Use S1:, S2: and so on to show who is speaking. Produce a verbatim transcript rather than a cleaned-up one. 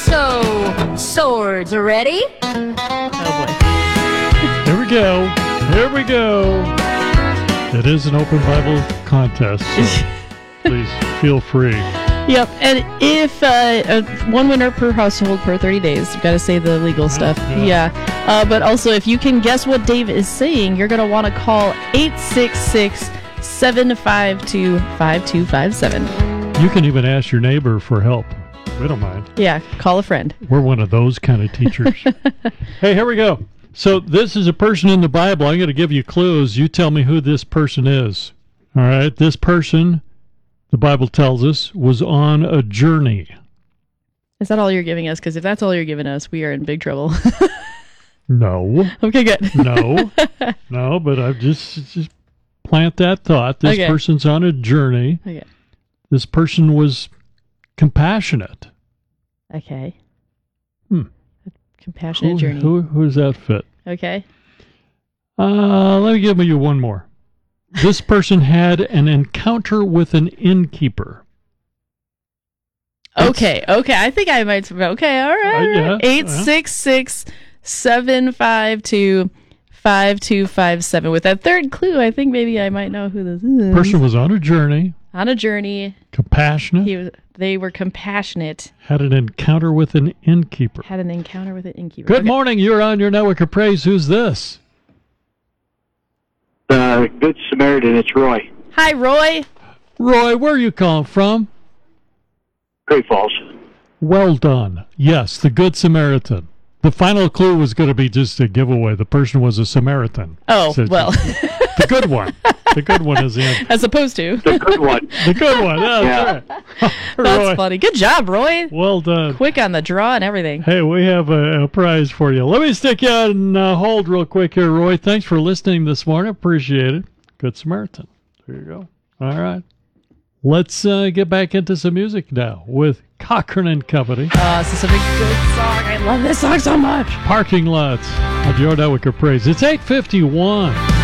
S1: So, swords ready?
S2: Oh boy.
S3: Here we go. Here we go. It is an open Bible contest, so please feel free.
S2: Yep, and if uh, uh, one winner per household per thirty days, you've got to say the legal stuff.
S3: yeah.
S2: Yeah, uh, but also if you can guess what Dave is saying, you're going to want to call eight six six, seven five two, five two five seven.
S3: You can even ask your neighbor for help. We don't mind.
S2: Yeah, call a friend.
S3: We're one of those kind of teachers. Hey, here we go. So this is a person in the Bible. I'm going to give you clues. You tell me who this person is. All right, this person, the Bible tells us, was on a journey.
S2: Is that all you're giving us? Because if that's all you're giving us, we are in big trouble.
S3: No.
S2: Okay, good.
S3: No. No, but I've just, just plant that thought. This
S2: Okay.
S3: person's on a journey.
S2: Okay.
S3: This person was compassionate.
S2: Okay.
S3: Hmm.
S2: Compassionate
S3: Who,
S2: journey.
S3: who, who does that fit?
S2: Okay.
S3: Uh, let me give you one more. This person had an encounter with an innkeeper.
S2: Okay. Okay. I think I might. Okay. All right.
S3: Uh, yeah,
S2: Eight six six seven five two five two five seven. With that third clue, I think maybe I might know who this is.
S3: Person was on a journey,
S2: On a journey.
S3: compassionate,
S2: He was. They were compassionate.
S3: had an encounter with an innkeeper.
S2: Had an encounter with an innkeeper.
S3: Good
S2: Okay.
S3: morning. You're on your network of praise. Who's this?
S4: Uh, Good Samaritan, it's Roy.
S2: Hi, Roy.
S3: Roy, where are you calling from?
S4: Great Falls.
S3: Well done. Yes, the Good Samaritan. The final clue was going to be just a giveaway. The person was a Samaritan.
S2: Oh,
S3: So-
S2: well,
S3: The good one. The good one is in.
S2: as opposed to.
S4: The good one.
S3: The good one. Yeah,
S4: Yeah.
S3: that's right.
S2: That's
S3: Roy,
S2: funny. Good job, Roy.
S3: well done.
S2: Quick on the draw and everything.
S3: Hey, we have a, a prize for you. Let me stick you on uh, hold real quick here, Roy. Thanks for listening this morning. Appreciate it. Good Samaritan. There you go. All right. Let's uh, get back into some music now with Cochran and Company.
S2: Oh, this is such a good song. I love this song so much.
S3: Parking Lots on your network of praise. It's eight fifty-one.